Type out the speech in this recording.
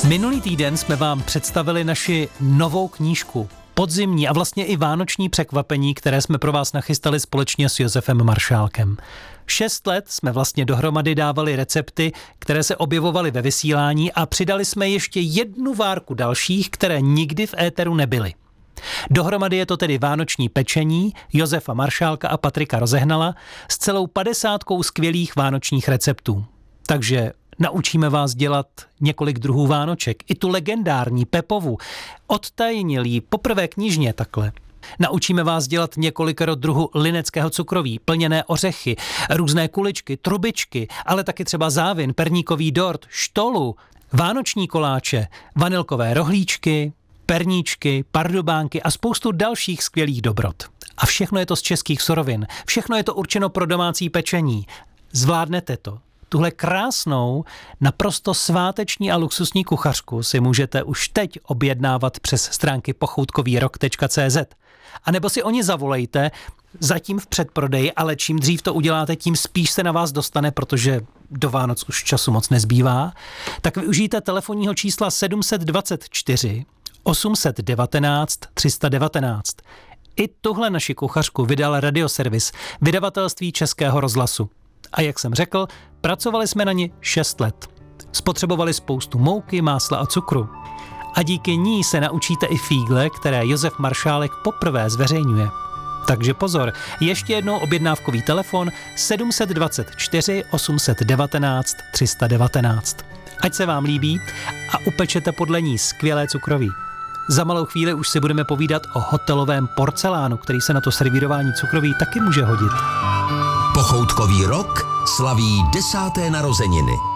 Minulý týden jsme vám představili naši novou knížku Podzimní a vlastně i vánoční překvapení, které jsme pro vás nachystali společně s Josefem Maršálkem. 6 let jsme vlastně dohromady dávali recepty, které se objevovaly ve vysílání a přidali jsme ještě 1 várku dalších, které nikdy v éteru nebyly. Dohromady je to tedy vánoční pečení Josefa Maršálka a Patrika Rozehnala s celou 50 skvělých vánočních receptů. Takže naučíme vás dělat několik druhů vánoček, i tu legendární Pepovu. Odtajnil ji poprvé knižně takhle. Naučíme vás dělat několikero druhů lineckého cukroví, plněné ořechy, různé kuličky, trubičky, ale taky třeba závin, perníkový dort, štolu, vánoční koláče, vanilkové rohlíčky, perníčky, pardubánky a spoustu dalších skvělých dobrot. A všechno je to z českých surovin. Všechno je to určeno pro domácí pečení. Zvládnete to. Tuhle krásnou, naprosto sváteční a luxusní kuchařku si můžete už teď objednávat přes stránky pochoutkovýrok.cz. A nebo si o ní zavolejte, zatím v předprodeji, ale čím dřív to uděláte, tím spíš se na vás dostane, protože do Vánoc už času moc nezbývá. Tak využijte telefonního čísla 724 819 319. I tuhle naši kuchařku vydal Radioservis, vydavatelství Českého rozhlasu. A jak jsem řekl, pracovali jsme na ní 6 let. Spotřebovali spoustu mouky, másla a cukru. A díky ní se naučíte i fígle, které Josef Maršálek poprvé zveřejňuje. Takže pozor, ještě jednou objednávkový telefon 724 819 319. Ať se vám líbí a upečete podle ní skvělé cukroví. Za malou chvíli už si budeme povídat o hotelovém porcelánu, který se na to servírování cukroví taky může hodit. Pochoutkový rok slaví 10. narozeniny.